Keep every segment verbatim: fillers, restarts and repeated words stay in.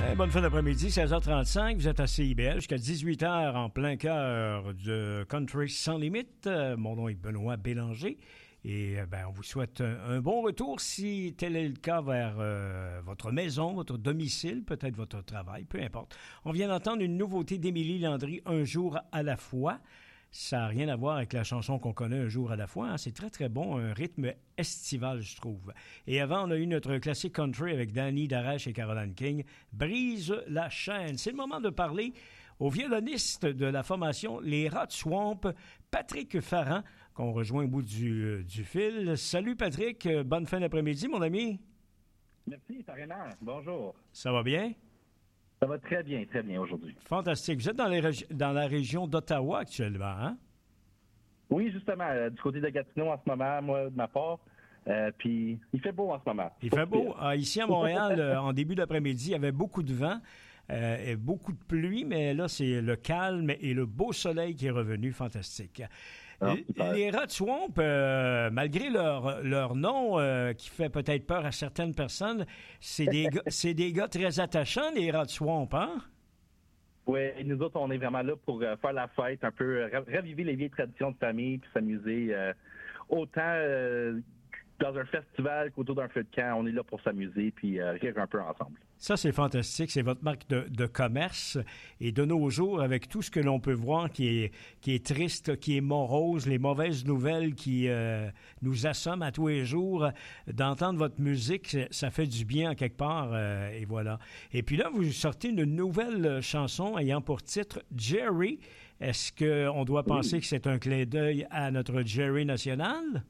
Ouais, bonne fin d'après-midi, seize heures trente-cinq. Vous êtes à C I B L jusqu'à dix-huit heures en plein cœur de Country sans limite. Euh, mon nom est Benoît Bélanger. Et euh, ben, on vous souhaite un, un bon retour si tel est le cas vers euh, votre maison, votre domicile, peut-être votre travail, peu importe. On vient d'entendre une nouveauté d'Émilie Landry, Un jour à la fois. Ça n'a rien à voir avec la chanson qu'on connaît Un jour à la fois. Hein. C'est très, très bon, un rythme estival, je trouve. Et avant, on a eu notre classique country avec Danny Darèche et Caroline King, Brise la chaîne. C'est le moment de parler au violoniste de la formation Les Rats de Swamp, Patrick Farran, qu'on rejoint au bout du, du fil. Salut Patrick, bonne fin d'après-midi, mon ami. Merci, apparemment. Bonjour. Ça va bien? Ça va très bien, très bien aujourd'hui. Fantastique. Vous êtes dans, les régi- dans la région d'Ottawa actuellement, hein? Oui, justement, euh, du côté de Gatineau en ce moment, moi, de ma part. Euh, puis, il fait beau en ce moment. Il fait beau. Ah, ici à Montréal, euh, en début d'après-midi, il y avait beaucoup de vent euh, et beaucoup de pluie, mais là, c'est le calme et le beau soleil qui est revenu. Fantastique. Ah, Les Rats de Swamp, euh, malgré leur, leur nom euh, qui fait peut-être peur à certaines personnes, c'est des, gars, c'est des gars très attachants, les Rats de Swamp, hein? Oui, nous autres, on est vraiment là pour euh, faire la fête, un peu euh, raviver les vieilles traditions de famille, puis s'amuser euh, autant euh, dans un festival qu'autour d'un feu de camp. On est là pour s'amuser puis euh, rire un peu ensemble. Ça, c'est fantastique. C'est votre marque de, de commerce. Et de nos jours, avec tout ce que l'on peut voir qui est, qui est triste, qui est morose, les mauvaises nouvelles qui euh, nous assomment à tous les jours, d'entendre votre musique, ça fait du bien en quelque part. Euh, et voilà. Et puis là, vous sortez une nouvelle chanson ayant pour titre Jerry. Est-ce qu'on doit penser oui. que c'est un clin d'œil à notre Jerry national?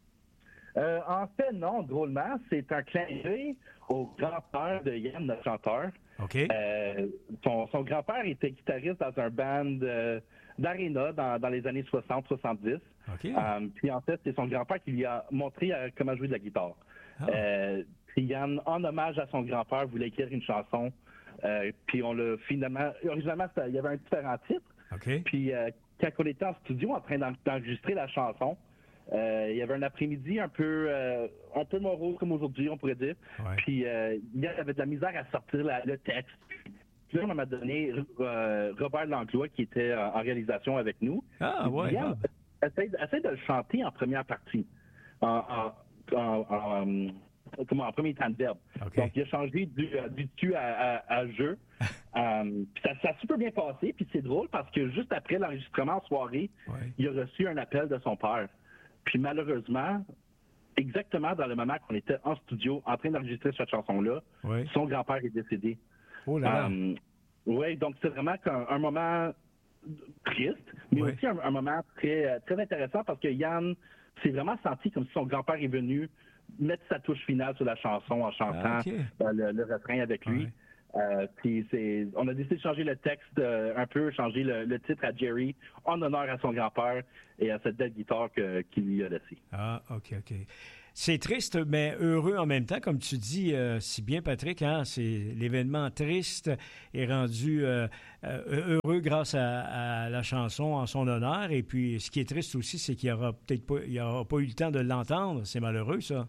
Euh, en fait, non, drôlement, c'est un clin d'œil au grand-père de Yann, notre chanteur. OK. Euh, son, son grand-père était guitariste dans un band euh, d'aréna dans, dans les années soixante soixante-dix. OK. Euh, puis en fait, c'est son grand-père qui lui a montré euh, comment jouer de la guitare. Ah. Euh, puis Yann, en hommage à son grand-père, voulait écrire une chanson. Euh, puis on l'a finalement... Originalement, il y avait un différent titre. OK. Puis euh, quand on était en studio en train d'enregistrer la chanson, Euh, il y avait un après-midi un peu euh, un peu morose comme aujourd'hui, on pourrait dire. Ouais. Puis euh, il y avait de la misère à sortir la, le texte. Puis là, on m'a donné euh, Robert Langlois qui était en, en réalisation avec nous. Ah, ouais. Bien, essaye, essaye de le chanter en première partie. En, en, en, en, comment, en premier temps de verbe. Okay. Donc, il a changé du, du tu à, à, à je. um, ça, ça a super bien passé. Puis c'est drôle parce que juste après l'enregistrement en soirée, ouais. il a reçu un appel de son père. Puis malheureusement, exactement dans le moment qu'on était en studio en train d'enregistrer cette chanson-là, oui. son grand-père est décédé. Oh là là. Um, oui, donc c'est vraiment un, un moment triste, mais oui. aussi un, un moment très, très intéressant parce que Yann s'est vraiment senti comme si son grand-père est venu mettre sa touche finale sur la chanson en chantant ah, okay. le, le refrain avec lui. Ouais. Euh, puis c'est, on a décidé de changer le texte euh, un peu, changer le, le titre à Jerry en honneur à son grand-père et à cette belle guitare que, qu'il lui a laissée. Ah, OK, OK. C'est triste, mais heureux en même temps, comme tu dis euh, si bien, Patrick. Hein, c'est l'événement triste est rendu euh, euh, heureux grâce à, à la chanson en son honneur. Et puis, ce qui est triste aussi, c'est qu'il n'y aura peut-être pas, il y aura pas eu le temps de l'entendre. C'est malheureux, ça.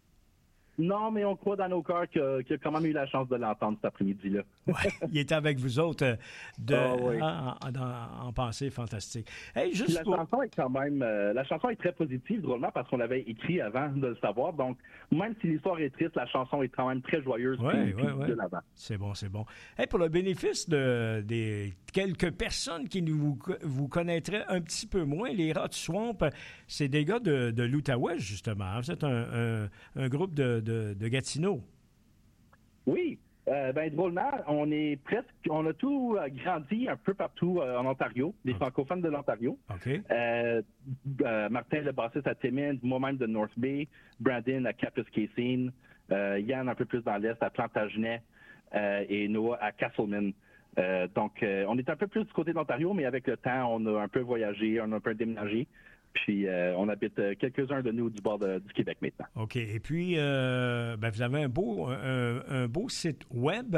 Non, mais on croit dans nos cœurs qu'il a, qu'il a quand même eu la chance de l'entendre cet après-midi-là. Oui, il était avec vous autres de, oh, oui. hein, en, en, en pensée fantastique. Hey, juste la pour... chanson est quand même, euh, la chanson est très positive, drôlement, parce qu'on l'avait écrit avant de le savoir. Donc, même si l'histoire est triste, la chanson est quand même très joyeuse. Oui, puis, oui, oui. de l'avant. C'est bon, c'est bon. Hey, pour le bénéfice de, des quelques personnes qui nous, vous connaîtraient un petit peu moins, les Rats de Swamp, c'est des gars de, de l'Outaouais, justement. Vous êtes un, un, un groupe de, de, de Gatineau. Oui. Euh, ben drôlement, on est presque, on a tout euh, grandi un peu partout euh, en Ontario, des okay. francophones de l'Ontario. Okay. Euh, euh, Martin, le bassiste à Timmins, moi-même de North Bay, Brandon à Kapuskasing, euh, Yann un peu plus dans l'est à Plantagenet euh, et Noah à Castleman. Euh, donc, euh, on est un peu plus du côté de l'Ontario, mais avec le temps, on a un peu voyagé, on a un peu déménagé. Puis, euh, on habite euh, quelques-uns de nous du bord de, du Québec maintenant. OK. Et puis, euh, ben, vous avez un beau, un, un beau site web,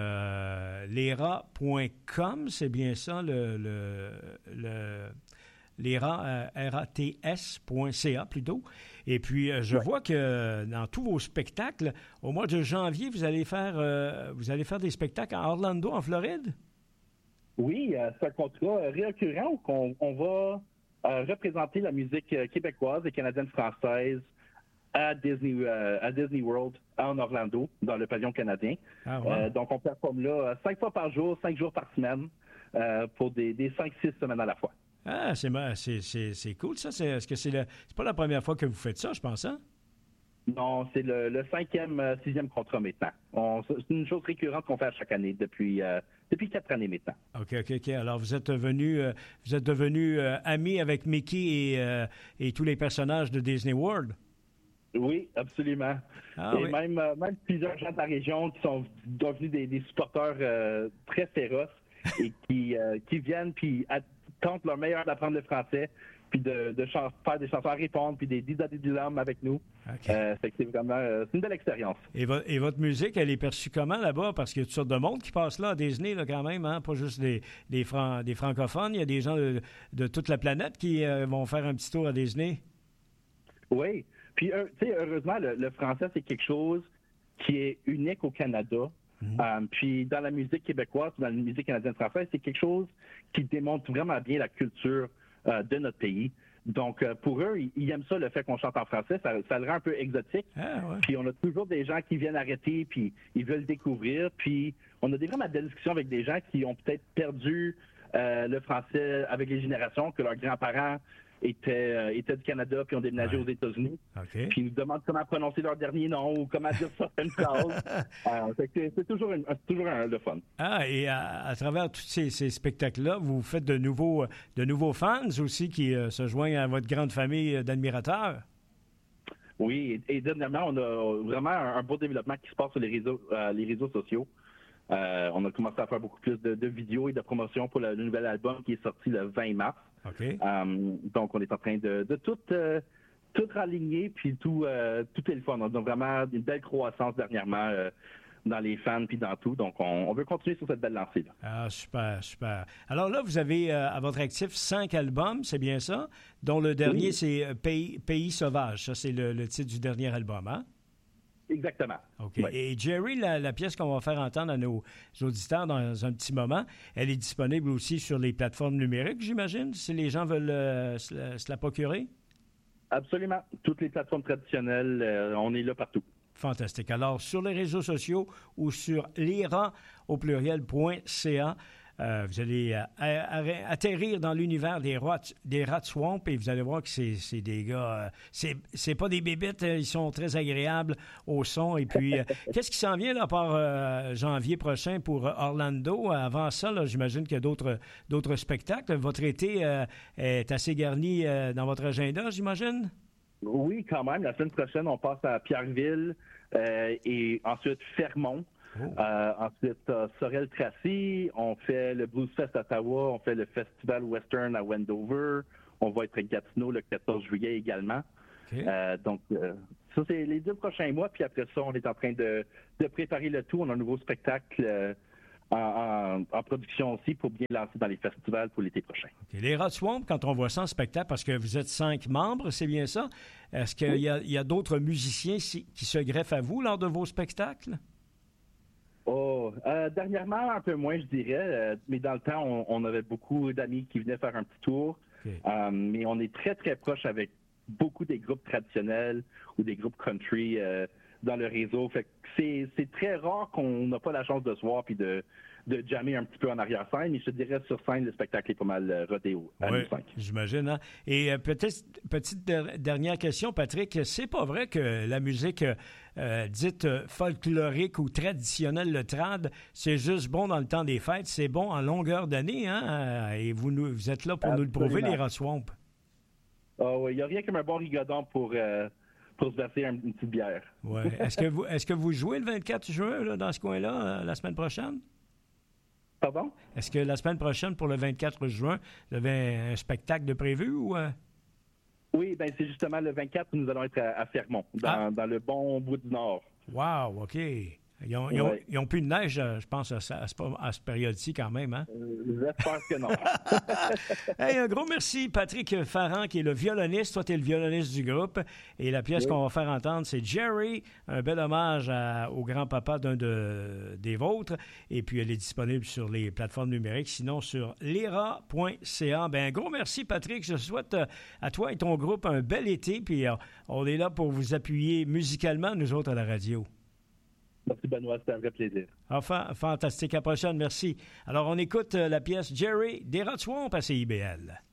euh, les rats point com, c'est bien ça, le, le, le, les R A T S point C A plutôt. Et puis, euh, je ouais. vois que dans tous vos spectacles, au mois de janvier, vous allez faire, euh, vous allez faire des spectacles à Orlando, en Floride? Oui, euh, c'est un contrat réoccurrent où on, on va euh, représenter la musique québécoise et canadienne-française à Disney, euh, à Disney World, en Orlando, dans le pavillon canadien. Ah, wow. euh, donc, on performe là cinq fois par jour, cinq jours par semaine, euh, pour des, des cinq, six semaines à la fois. Ah, c'est, c'est, c'est, c'est cool, ça. C'est, est-ce que c'est, le, c'est pas la première fois que vous faites ça, je pense, hein? Non, c'est le, le cinquième, euh, sixième contrat maintenant. On, c'est une chose récurrente qu'on fait à chaque année depuis, euh, depuis quatre années maintenant. OK, OK, OK. Alors, vous êtes devenu, euh, vous êtes devenu euh, ami avec Mickey et, euh, et tous les personnages de Disney World? Oui, absolument. Ah, et oui. Même, euh, même plusieurs gens de la région qui sont devenus des, des supporters euh, très féroces et qui, euh, qui viennent puis tentent leur meilleur d'apprendre le français, puis de, de chan- faire des chansons à répondre, puis des didadididam avec nous. Okay. Euh, fait que c'est vraiment euh, c'est une belle expérience. Et, vo- et votre musique, elle est perçue comment là-bas? Parce qu'il y a toutes sortes de monde qui passe là à Disney là, quand même, hein? Pas juste des, des, fran- des francophones. Il y a des gens de, de toute la planète qui euh, vont faire un petit tour à Disney. Oui. Puis, euh, tu sais, heureusement, le, le français, c'est quelque chose qui est unique au Canada. Mm-hmm. Um, puis, dans la musique québécoise, dans la musique canadienne-française, c'est quelque chose qui démontre vraiment bien la culture euh, de notre pays. Donc, euh, pour eux, ils, ils aiment ça, le fait qu'on chante en français. Ça, ça le rend un peu exotique. Ah, ouais. Puis, on a toujours des gens qui viennent arrêter, puis ils veulent découvrir. Puis, on a des vraiment belles discussions avec des gens qui ont peut-être perdu euh, le français avec les générations, que leurs grands-parents étaient, euh, étaient du Canada puis ont déménagé ouais. aux États-Unis. Okay. Puis ils nous demandent comment prononcer leur dernier nom ou comment dire certaines phrases. euh, c'est, c'est toujours, une, c'est toujours un, le fun. Ah, et à, à travers tous ces, ces spectacles-là, vous faites de nouveaux, de nouveaux fans aussi qui euh, se joignent à votre grande famille d'admirateurs? Oui, et, et dernièrement, on a vraiment un, un beau développement qui se passe sur les réseaux, euh, les réseaux sociaux. Euh, on a commencé à faire beaucoup plus de, de vidéos et de promotions pour le, le nouvel album qui est sorti le vingt mars. Okay. Um, donc, on est en train de, de tout, euh, tout raligner, puis tout, euh, tout est le fun. On a vraiment une belle croissance dernièrement euh, dans les fans, puis dans tout. Donc, on, on veut continuer sur cette belle lancée-là. Ah, super, super. Alors là, vous avez euh, à votre actif cinq albums, c'est bien ça? Dont le dernier, oui. c'est Pays, Pays sauvage. Ça, c'est le, le titre du dernier album, hein? Exactement. OK. Ouais. Et Jerry, la, la pièce qu'on va faire entendre à nos auditeurs dans un petit moment, elle est disponible aussi sur les plateformes numériques, j'imagine, si les gens veulent euh, se, la, se la procurer? Absolument. Toutes les plateformes traditionnelles, euh, on est là partout. Fantastique. Alors, sur les réseaux sociaux ou sur lira au pluriel point c a, Euh, vous allez euh, atterrir dans l'univers des rats, des rats swamp et vous allez voir que c'est, c'est des gars, euh, c'est, c'est pas des bébites, euh, ils sont très agréables au son. Et puis, euh, qu'est-ce qui s'en vient là par euh, janvier prochain pour Orlando? Avant ça, là, j'imagine qu'il y a d'autres, d'autres spectacles. Votre été euh, est assez garni euh, dans votre agenda, j'imagine? Oui, quand même. La semaine prochaine, on passe à Pierreville euh, et ensuite Fermont. Oh. Euh, ensuite, euh, Sorel-Tracy, on fait le Blues Fest à Ottawa, on fait le Festival Western à Wendover, on va être à Gatineau le quatorze juillet également. Okay. Euh, donc, euh, ça, c'est les deux prochains mois, puis après ça, on est en train de, de préparer le tout. On a un nouveau spectacle euh, en, en, en production aussi pour bien lancer dans les festivals pour l'été prochain. Okay. Les Rats Swamp, quand on voit ça en spectacle, parce que vous êtes cinq membres, c'est bien ça? Est-ce qu'il oui. y, a, il y a d'autres musiciens si, qui se greffent à vous lors de vos spectacles? Oh, euh, dernièrement, un peu moins, je dirais. Euh, mais dans le temps, on, on avait beaucoup d'amis qui venaient faire un petit tour. Okay. Euh, mais on est très, très proche avec beaucoup des groupes traditionnels ou des groupes country euh, dans le réseau. Fait que c'est, c'est très rare qu'on n'a pas la chance de se voir puis de, de jammer un petit peu en arrière-scène. Mais je te dirais, sur scène, le spectacle est pas mal euh, rodéo. Oui, j'imagine. Hein? Et euh, peut-être, petite de, dernière question, Patrick. C'est pas vrai que la musique euh, dite folklorique ou traditionnelle, le trad, c'est juste bon dans le temps des fêtes. C'est bon en longueur d'année. Hein? Et vous, nous, vous êtes là pour Absolument. Nous le prouver, les Rats Swamp. Oh, il n'y a rien comme un bon rigodon pour... Euh... pour se verser une petite bière. Ouais. Est-ce que vous est-ce que vous jouez le vingt-quatre juin là, dans ce coin-là, euh, la semaine prochaine? Pardon? Est-ce que la semaine prochaine, pour le vingt-quatre juin, vous avez un spectacle de prévu ou... Euh... Oui, bien c'est justement le vingt-quatre où nous allons être à, à Fermont, dans, ah. dans le bon bout du Nord. Wow, OK. Ils ont, ils, ont, ils ont plus de neige, je pense, à, à, à cette période-ci quand même. Hein? Euh, J'espère que non. Hey, un gros merci, Patrick Farran, qui est le violoniste. Toi, tu es le violoniste du groupe. Et la pièce oui. qu'on va faire entendre, c'est Jerry, un bel hommage à, au grand-papa d'un de, des vôtres. Et puis, elle est disponible sur les plateformes numériques, sinon sur lira point c a. Ben, un gros merci, Patrick. Je souhaite à toi et ton groupe un bel été. Puis, on est là pour vous appuyer musicalement, nous autres, à la radio. Merci Benoît, c'était un vrai plaisir. Enfin, fantastique. À la prochaine, merci. Alors, on écoute la pièce Jerry des Rats Swamp à C I B L.